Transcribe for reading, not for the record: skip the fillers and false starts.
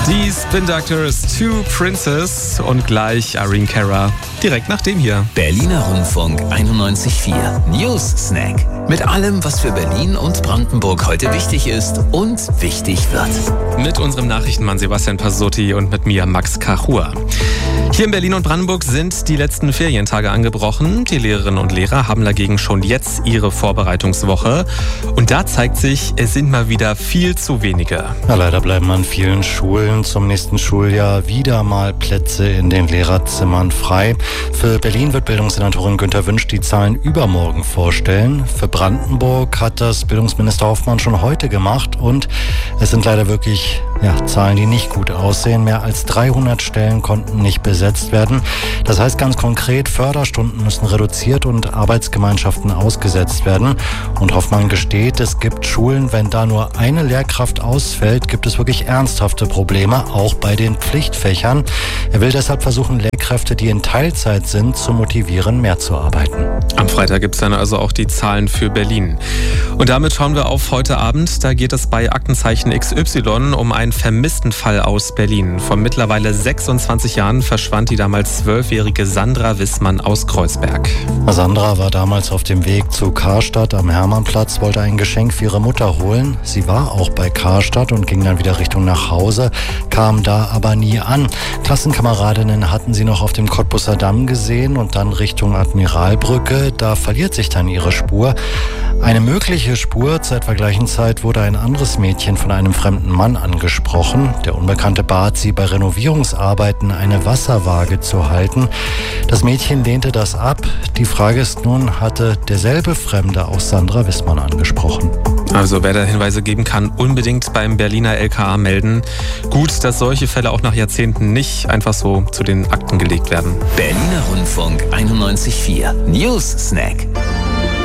Die Spin Doctors, Two Princes und gleich Irene Cara. Direkt nach dem hier. Berliner Rundfunk 91.4 News Snack. Mit allem, was für Berlin und Brandenburg heute wichtig ist und wichtig wird. Mit unserem Nachrichtenmann Sebastian Pasotti und mit mir Max Kachur. Hier in Berlin und Brandenburg sind die letzten Ferientage angebrochen. Die Lehrerinnen und Lehrer haben dagegen schon jetzt ihre Vorbereitungswoche. Und da zeigt sich, es sind mal wieder viel zu wenige. Ja, leider bleiben an vielen Schulen zum nächsten Schuljahr wieder mal Plätze in den Lehrerzimmern frei. Für Berlin wird Bildungssenatorin Günther Wünsch die Zahlen übermorgen vorstellen. Für Brandenburg hat das Bildungsminister Hoffmann schon heute gemacht. Und es sind leider wirklich Zahlen, die nicht gut aussehen. Mehr als 300 Stellen konnten nicht besetzt werden. Das heißt ganz konkret, Förderstunden müssen reduziert und Arbeitsgemeinschaften ausgesetzt werden. Und Hoffmann gesteht, es gibt Schulen, wenn da nur eine Lehrkraft ausfällt, gibt es wirklich ernsthafte Probleme, auch bei den Pflichtfächern. Er will deshalb versuchen, Lehrkräfte, die in Teilzeit sind, zu motivieren, mehr zu arbeiten. Am Freitag gibt es dann also auch die Zahlen für Berlin. Und damit schauen wir auf heute Abend. Da geht es bei Aktenzeichen XY um einen vermissten Fall aus Berlin. Vor mittlerweile 26 Jahren verschwand die damals 12-jährige Sandra Wissmann aus Kreuzberg. Sandra war damals auf dem Weg zu Karstadt am Hermannplatz, wollte ein Geschenk für ihre Mutter holen. Sie war auch bei Karstadt und ging dann wieder Richtung nach Hause, kam da aber nie an. Klassenkameradinnen hatten sie noch auf dem Cottbusser Damm gesehen und dann Richtung Admiralbrücke. Da verliert sich dann ihre Spur. Eine mögliche Spur zur etwa gleichen Zeit wurde ein anderes Mädchen von einem fremden Mann angesprochen. Der Unbekannte bat sie, bei Renovierungsarbeiten eine Wasserwaage zu halten. Das Mädchen lehnte das ab. Die Frage ist nun, hatte derselbe Fremde auch Sandra Wissmann angesprochen? Also wer da Hinweise geben kann, unbedingt beim Berliner LKA melden. Gut, dass solche Fälle auch nach Jahrzehnten nicht einfach so zu den Akten gelegt werden. Berliner Rundfunk 91.4 News Snack.